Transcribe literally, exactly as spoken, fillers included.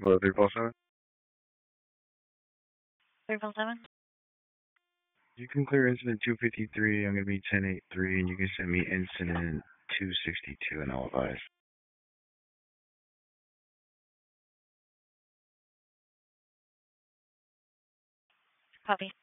Hello, three four seven. three four seven? You can clear incident two fifty-three. I'm going to be ten eighty-three, and you can send me incident two sixty-two, and I'll advise. Copy.